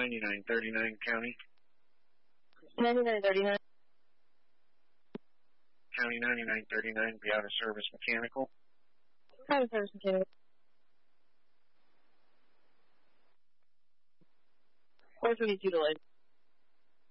9939 County. 9939. County 9939, be out of service mechanical. Out of service mechanical. Or 22 delayed.